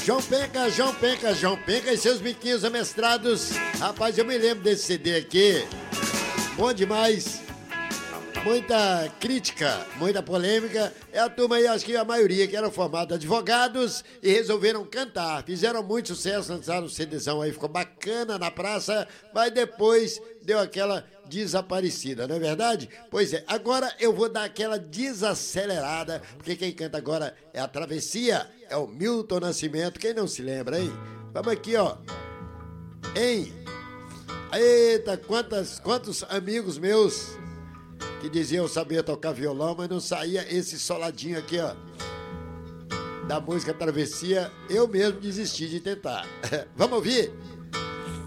João Penca e seus biquinhos amestrados. Rapaz, eu me lembro desse CD aqui. Bom demais. Muita crítica, muita polêmica. É a turma aí, acho que a maioria que era formada advogados e resolveram cantar. Fizeram muito sucesso, lançaram um CDzão aí, ficou bacana na praça, mas depois deu aquela desaparecida, não é verdade? Pois é, agora eu vou dar aquela desacelerada, porque quem canta agora é a Travessia, é o Milton Nascimento, quem não se lembra, hein? Vamos aqui, ó. Hein? Eita, quantos amigos meus que diziam saber tocar violão, mas não saía esse soladinho aqui, ó, da música Travessia, eu mesmo desisti de tentar. Vamos ouvir?